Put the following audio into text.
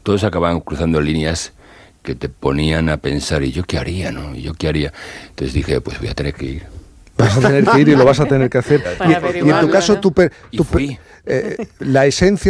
todos acababan cruzando líneas que te ponían a pensar, ¿y yo qué haría, no? ¿Y yo qué haría? Entonces dije, pues voy a tener que ir. Vas a tener que ir y lo vas a tener que hacer. Y en tu caso, y fui. la esencia